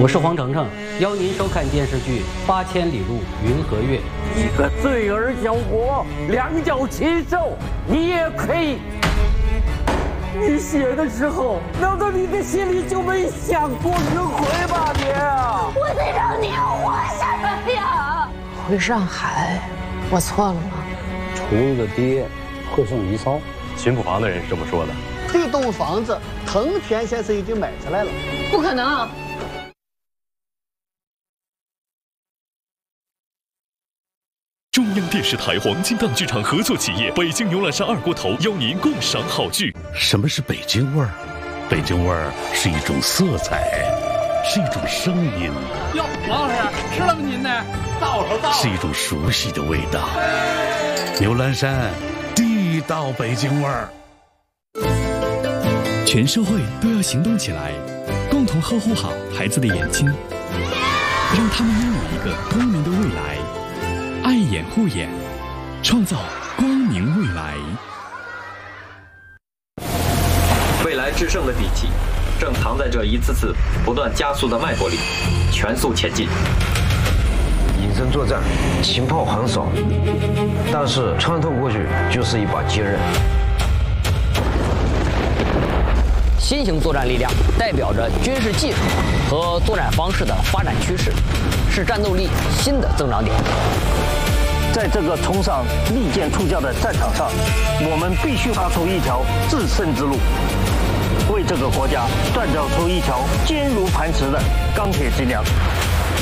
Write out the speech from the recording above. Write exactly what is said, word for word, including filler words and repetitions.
我是黄澄澄，邀您收看电视剧《八千里路云和月》。 一个罪而小国，两脚禽兽，你也可以。你写的时候，难道你的心里就没想过云回吗？你， 我得让你活下来呀！ 回上海，我错了吗？ 出了个爹，会送遗孀。 巡捕房的人是这么说的。 这栋房子，藤田先生已经买下来了。 不可能！ 中央电视台黄金档剧场合作企业北京牛栏山二锅头邀您共赏好剧。 什么是北京味儿？北京味儿是一种色彩，是一种声音。 哟，王老师吃了吗？您呢？到了，到了。 是一种熟悉的味道。牛栏山，地道北京味儿。 全社会都要行动起来，共同呵护好孩子的眼睛，让他们拥有一个光明的未来。爱眼护眼，创造光明未来。 未来制胜的底气，正藏在这一次次不断加速的脉搏里，全速前进。 隐身作战，情报很少，但是穿透过去就是一把坚刃。 新型作战力量代表着军事技术和作战方式的发展趋势，是战斗力新的增长点。 在这个冲上利剑出鞘的战场上，我们必须画出一条制胜之路，为这个国家锻造出一条坚如磐石的钢铁脊梁。